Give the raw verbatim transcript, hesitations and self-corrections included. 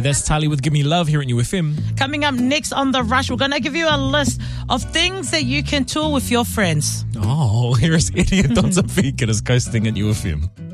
That's Tali with Give Me Love here at U F M. Coming up next on The Rush, we're going to give you a list of things that you can tour with your friends. Oh, here is Eddie and Don Zafika is coasting at U F M.